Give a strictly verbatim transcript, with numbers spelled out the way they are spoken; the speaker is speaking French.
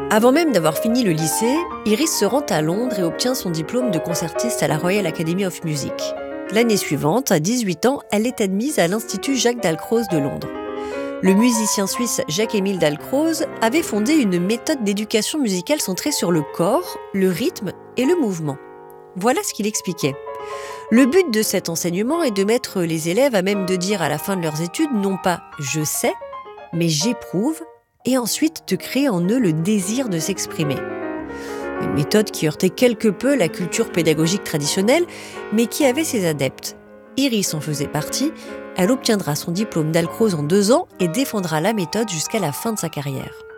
Avant même d'avoir fini le lycée, Iris se rend à Londres et obtient son diplôme de concertiste à la Royal Academy of Music. L'année suivante, à dix-huit ans, elle est admise à l'Institut Jacques Dalcroze de Londres. Le musicien suisse Jacques-Émile Dalcroze avait fondé une méthode d'éducation musicale centrée sur le corps, le rythme et le mouvement. Voilà ce qu'il expliquait. Le but de cet enseignement est de mettre les élèves à même de dire à la fin de leurs études non pas « je sais », mais « j'éprouve » et ensuite de créer en eux le désir de s'exprimer. Une méthode qui heurtait quelque peu la culture pédagogique traditionnelle, mais qui avait ses adeptes. Iris en faisait partie. Elle obtiendra son diplôme Dalcroze en deux ans et défendra la méthode jusqu'à la fin de sa carrière.